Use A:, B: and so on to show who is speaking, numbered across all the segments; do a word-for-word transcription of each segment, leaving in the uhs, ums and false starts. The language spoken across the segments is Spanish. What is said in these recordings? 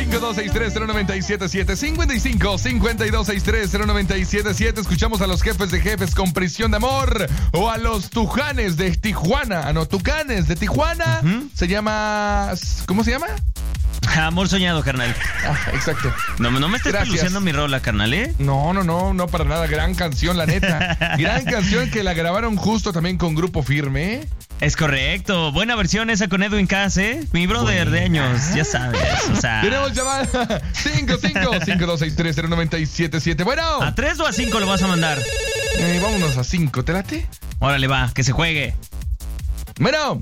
A: cinco dos seis tres cero nueve siete siete. cincuenta y cinco, cincuenta y dos sesenta y tres cero nueve siete siete. Escuchamos a los jefes de jefes con prisión de amor. O a los tujanes de Tijuana. Ah, no, tucanes de Tijuana. Uh-huh. Se llama... ¿Cómo se llama?
B: Amor soñado, carnal.
A: Ah, exacto.
B: No, no me estés peluceando mi rola, carnal, ¿eh?
A: No, no, no, no para nada. Gran canción, la neta. Gran canción que la grabaron justo también con Grupo Firme, ¿eh?
B: Es correcto. Buena versión esa con Edwin Cass, ¿eh? Mi brother Buena. de años, ya sabes. O sea...
A: Tenemos llamada cinco cinco, cinco dos seis tres cero nueve siete siete. Bueno.
B: ¿A tres o a cinco lo vas a mandar?
A: Eh, vámonos a cinco, ¿te late?
B: Órale, va, que se juegue.
A: Bueno.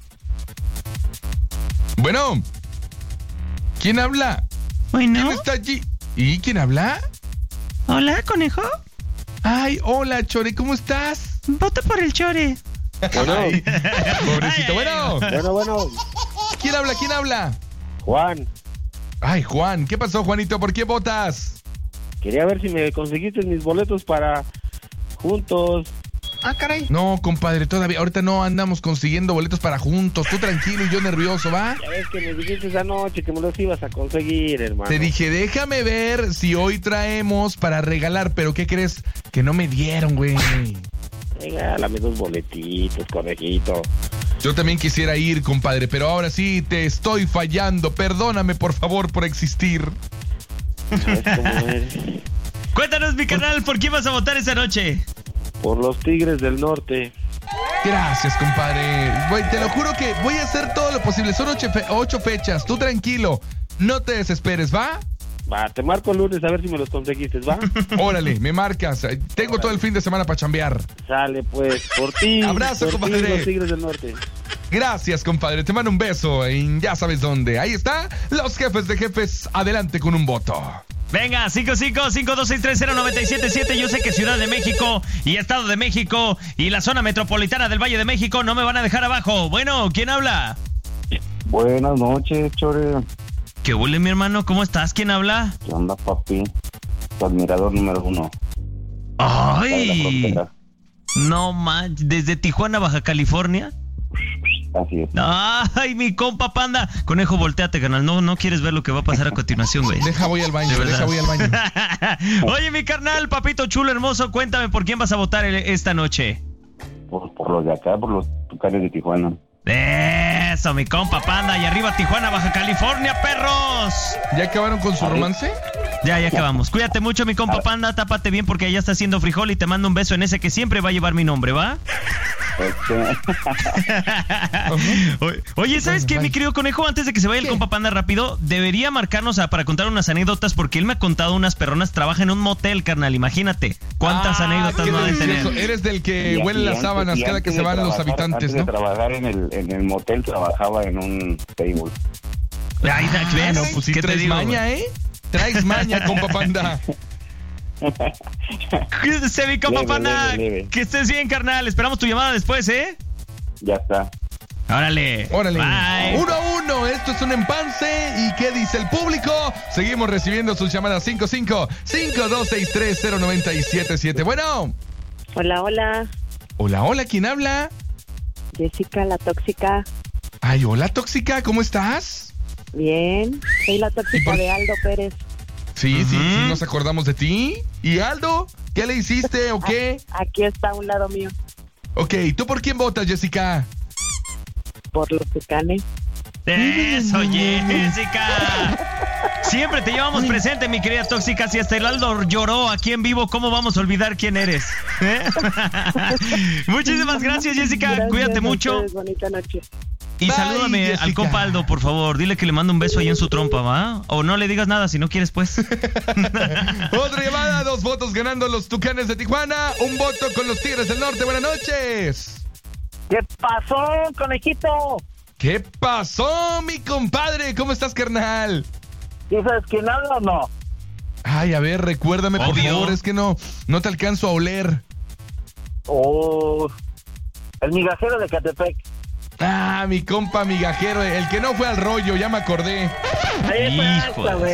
A: Bueno. ¿Quién habla?
B: Bueno.
A: ¿Quién está allí? ¿Y quién habla?
B: Hola, conejo.
A: Ay, hola, Chore, ¿cómo estás?
B: Voto por el Chore.
A: Bueno. Ay, pobrecito, bueno.
C: Bueno, bueno.
A: ¿Quién habla? ¿Quién habla?
C: Juan.
A: Ay, Juan, ¿qué pasó, Juanito? ¿Por qué votas?
C: Quería ver si me conseguiste mis boletos para Juntos.
A: Ah, caray. No, compadre, todavía, ahorita no andamos consiguiendo boletos para Juntos. Tú tranquilo y yo nervioso, ¿va?
C: Ya ves que me dijiste esa noche que me los ibas a conseguir, hermano.
A: Te dije, déjame ver si hoy traemos para regalar, pero ¿qué crees? Que no me dieron, güey.
C: Regálame dos boletitos, conejito.
A: Yo también quisiera ir, compadre, pero ahora sí te estoy fallando. Perdóname, por favor, por existir.
C: ¿Sabes cómo eres?
B: Cuéntanos, mi canal, ¿por quién vas a votar esa noche?
C: Por los Tigres del Norte.
A: Gracias, compadre. Güey, te lo juro que voy a hacer todo lo posible. Son ocho, fe- ocho fechas. Tú tranquilo. No te desesperes, ¿va?
C: Va, te marco el lunes a ver si me los conseguiste, ¿va?
A: Órale, me marcas. Tengo Órale. todo el fin de semana para chambear.
C: Sale, pues, por ti.
A: Abrazo,
C: por
A: compadre.
C: Ti, los Tigres del Norte.
A: Gracias, compadre. Te mando un beso en ya sabes dónde. Ahí está. Los jefes de jefes. Adelante con un voto.
B: Venga, cinco cinco, cinco dos seis tres cero nueve siete siete. Yo sé que Ciudad de México y Estado de México y la zona metropolitana del Valle de México no me van a dejar abajo. Bueno, ¿quién habla?
D: Buenas noches, Chore.
B: ¿Qué huele, mi hermano? ¿Cómo estás? ¿Quién habla?
D: ¿Qué onda, papi? Tu admirador número uno.
B: ¡Ay! No manches, ¿desde Tijuana, Baja California?
D: Así es.
B: ¡Ay, mi compa Panda! Conejo, volteate, carnal. No, no quieres ver lo que va a pasar a continuación, güey.
A: Deja voy al baño, deja voy al baño.
B: Oye, mi carnal, papito chulo, hermoso, cuéntame por quién vas a votar esta noche.
D: Por, por los de acá, por los Tucanes de Tijuana.
B: Eso, mi compa Panda. Y arriba Tijuana, Baja California, perros.
A: ¿Ya acabaron con su romance?
B: Ya, ya acabamos. Cuídate mucho, mi compa Panda. Tápate bien porque allá está haciendo frijol y te mando un beso en ese que siempre va a llevar mi nombre, ¿va? Oye, ¿sabes qué, mi querido conejo? Antes de que se vaya el ¿Qué? compa Panda rápido, debería marcarnos a, para contar unas anécdotas porque él me ha contado unas perronas. Trabaja en un motel, carnal. Imagínate cuántas ah, anécdotas no deben tener.
A: Eres del que
D: y,
A: huele las sábanas cada que se van los habitantes,
D: antes
A: ¿no?
D: de trabajar en el, en el motel, trabajaba en un table.
B: Ay, ¿ves?
A: No, pues sí
B: ¿Qué
A: traes
B: te digo,
A: maña,
B: güey?
A: ¿eh? Traes maña, compa Panda.
B: Cuídese, mi compa
D: Leve,
B: Panda.
D: leve, leve.
B: Que estés bien, carnal. Esperamos tu llamada después, ¿eh?
D: Ya está.
B: Órale.
A: Órale.
B: Bye.
A: Uno a uno. Esto es un empance. ¿Y qué dice el público? Seguimos recibiendo sus llamadas cinco cinco, cinco dos seis tres cero nueve siete siete. Bueno.
E: Hola, hola.
A: Hola, hola. ¿Quién habla?
E: Jessica, la tóxica.
A: Ay, hola, tóxica. ¿Cómo estás?
E: Bien. Soy la tóxica de Aldo Pérez.
A: Sí,
B: uh-huh.
A: sí, sí. Nos acordamos de ti. ¿Y Aldo? ¿Qué le hiciste o qué?
E: Aquí está a un lado mío.
A: Ok, ¿tú por quién votas, Jessica?
E: Por los Tucanes.
B: Eso, Jessica. Siempre te llevamos presente, mi querida tóxica. Si hasta el Aldo lloró aquí en vivo, ¿cómo vamos a olvidar quién eres? ¿Eh? Muchísimas gracias, Jessica.
E: Gracias,
B: Cuídate mucho.
E: Bonita noche.
B: Y
A: Bye,
B: salúdame
A: Jessica.
B: al compa Aldo, por favor. Dile que le mando un beso ahí en su trompa, ¿va? O no le digas nada si no quieres, pues.
A: Otra llamada, dos votos ganando los Tucanes de Tijuana, un voto con los Tigres del Norte. Buenas noches.
C: ¿Qué pasó, conejito?
A: ¿Qué pasó, mi compadre? ¿Cómo estás, carnal?
C: ¿Ya sabes quién habla o no?
A: Ay, a ver, recuérdame, por
B: Obvio.
A: favor. Es que no, no te alcanzo a oler.
C: Oh, el migajero de Catepec.
A: Ah, mi compa migajero, el que no fue al rollo, ya me acordé.
C: Ahí está,
B: Hijo de-
C: güey.